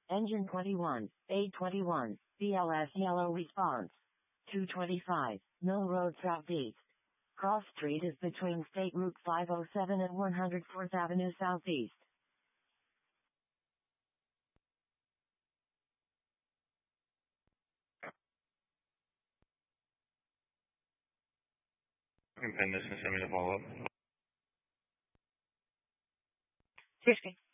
Engine 21, A21, BLS yellow response. 225, Mill Road Southeast. Cross Street is between State Route 507 and 104th Avenue Southeast. You can pin this and send me the follow-up. 60.